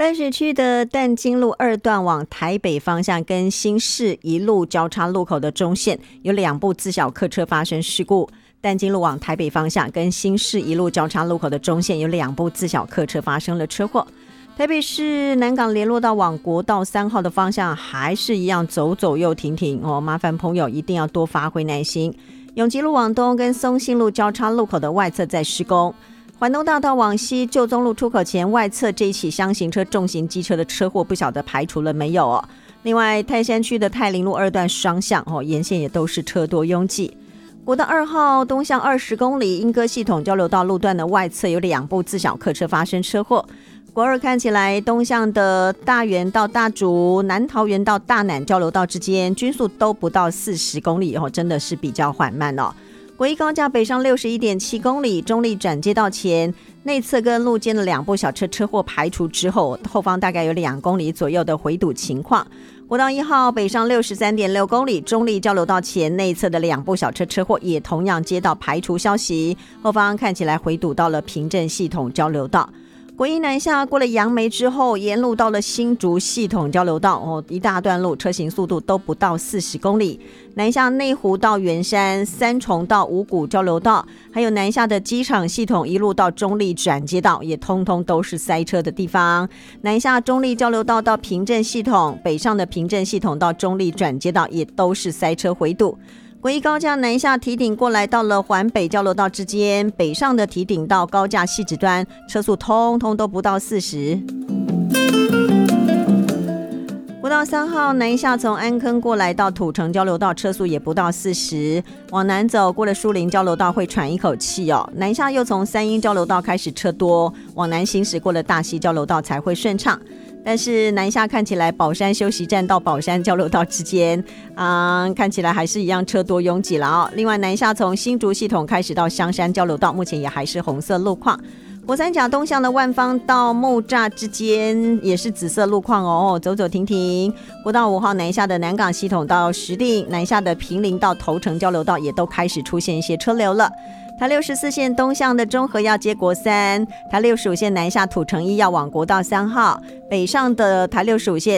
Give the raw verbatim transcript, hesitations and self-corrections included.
淡水区的淡金路二段往台北方向跟新市一路交叉路口的中线有两部自小客车发生事故。淡金路往台北方向跟新市一路交叉路口的中线有两部自小客车发生了车祸。台北市南港联络道往国道三号的方向还是一样走走又停停哦，麻烦朋友一定要多发挥耐心。永吉路往东跟松信路交叉路口的外侧在施工。环东大道往西旧宗路出口前外侧这一起厢型车重型机车的车祸不晓得排除了没有哦。另外泰山区的泰林路二段双向哦，沿线也都是车多拥挤。国道二号东向二十公里莺歌系统交流道路段的外侧有两部自小客车发生车祸。国二看起来东向的大园到大竹南桃园到大南交流道之间均速都不到四十公里哦，真的是比较缓慢哦。国一高架北上 六十一点七公里，中立转接道前内侧跟路肩的两部小车车祸排除之后，后方大概有两公里左右的回堵情况。国道一号北上 六十三点六公里，中立交流道前内侧的两部小车车祸也同样接到排除消息，后方看起来回堵到了平镇系统交流道。国一南下过了杨梅之后，沿路到了新竹系统交流道哦，一大段路车行速度都不到四十公里。南下内湖到圆山、三重到五股交流道，还有南下的机场系统一路到中立转接道，也通通都是塞车的地方。南下中立交流道到平镇系统，北上的平镇系统到中立转接道也都是塞车回堵。国一高架南下提顶过来到了环北交流道之间，北上的提顶到高架汐止端车速通通都不到四十。国道三号南下从安坑过来到土城交流道车速也不到四十，往南走过了树林交流道会喘一口气哦。南下又从三鹰交流道开始车多，往南行驶过了大溪交流道才会顺畅。但是南下看起来宝山休息站到宝山交流道之间、嗯、看起来还是一样车多拥挤了哦。另外南下从新竹系统开始到香山交流道目前也还是红色路况。国三甲东向的万方到木栅之间也是紫色路况哦，走走停停。国道五号南下的南港系统到石碇，南下的坪林到头城交流道也都开始出现一些车流了。台六十四线东向的中和要接国三，台六十五线南下土城一要往国道三号，北上的台六十五线